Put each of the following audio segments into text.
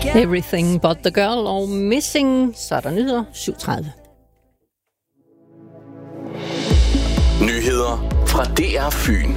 Everything But The Girl og Missing. Så er der nyheder 7:30. Nyheder fra DR Fyn.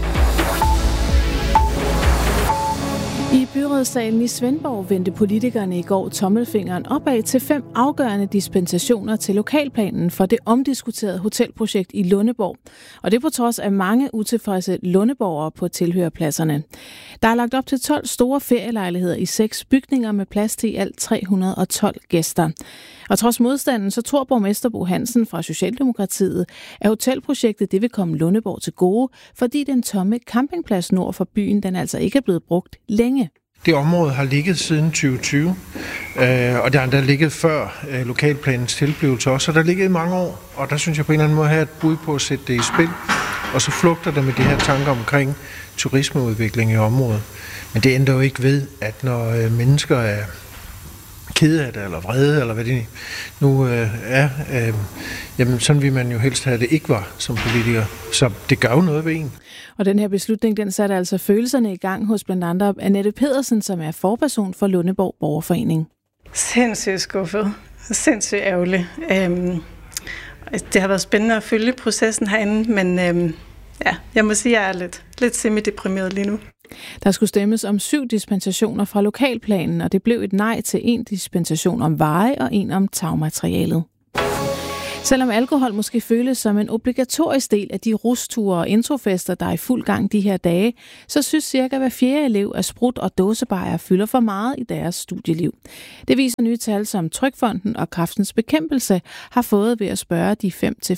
I byrådssalen i Svendborg vendte politikerne i går tommelfingeren opad til 5 afgørende dispensationer til lokalplanen for det omdiskuterede hotelprojekt i Lundeborg. Og det på trods af mange utilfredse lundeborgere på tilhørerpladserne. Der er lagt op til 12 store ferielejligheder i 6 bygninger med plads til i alt 312 gæster. Og trods modstanden, så tror borgmester Bo Hansen fra Socialdemokratiet, at hotelprojektet det vil komme Lundeborg til gode, fordi den tomme campingplads nord for byen, den altså ikke er blevet brugt længe. Det område har ligget siden 2020, og det har endda ligget før lokalplanens tilblivelse også, så der har ligget i mange år, og der synes jeg på en eller anden måde at have et bud på at sætte det i spil, og så flugter det med de her tanker omkring turismeudvikling i området. Men det ændrer jo ikke ved, at når mennesker er kede af det, eller vrede, eller hvad det nu er, jamen sådan vil man jo helst have, det ikke var som politiker. Så det gør jo noget ved en. Og den her beslutning, den satte altså følelserne i gang hos blandt andre Annette Pedersen, som er forperson for Lundeborg Borgerforening. Sindssygt skuffet. Sindssygt ærgerlig. Det har været spændende at følge processen herinde, men jeg må sige, at jeg er lidt semi-deprimeret lige nu. Der skulle stemmes om 7 dispensationer fra lokalplanen, og det blev et nej til 1 dispensation om veje og 1 om tagmaterialet. Selvom alkohol måske føles som en obligatorisk del af de rusture og introfester, der er i fuld gang de her dage, så synes cirka hver 4. elev, at sprut og dåsebajer fylder for meget i deres studieliv. Det viser nye tal, som Trygfonden og Kræftens Bekæmpelse har fået ved at spørge de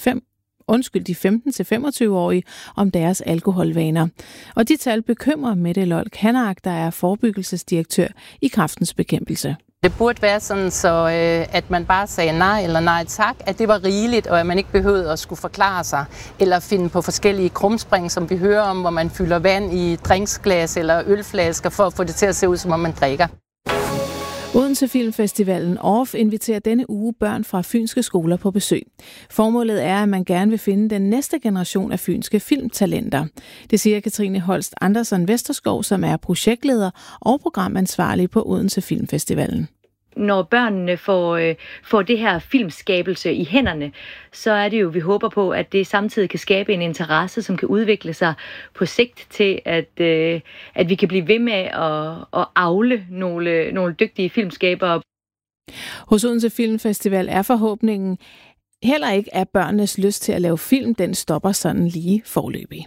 15-25-årige om deres alkoholvaner. Og de tal bekymrer Mette Lold Kanak, der er forebyggelsesdirektør i Kræftens Bekæmpelse. Det burde være sådan, så at man bare sagde nej eller nej tak, at det var rigeligt, og at man ikke behøvede at skulle forklare sig, eller finde på forskellige krumspring, som vi hører om, hvor man fylder vand i drinksglas eller ølflasker for at få det til at se ud, som om man drikker. Odense Filmfestivalen OFF inviterer denne uge børn fra fynske skoler på besøg. Formålet er, at man gerne vil finde den næste generation af fynske filmtalenter. Det siger Katrine Holst Andersen Vesterskov, som er projektleder og programansvarlig på Odense Filmfestivalen. Når børnene får det her filmskabelse i hænderne, så er det jo, vi håber på, at det samtidig kan skabe en interesse, som kan udvikle sig på sigt til, at vi kan blive ved med at avle nogle dygtige filmskabere. Hos Odense Filmfestival er forhåbningen heller ikke, at børnenes lyst til at lave film, den stopper sådan lige foreløbig.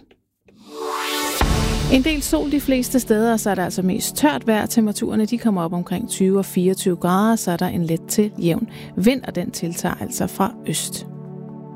En del sol de fleste steder, så er der altså mest tørt vejr. Temperaturerne de kommer op omkring 20 og 24 grader, så er der en let til jævn vind, og den tiltager altså fra øst.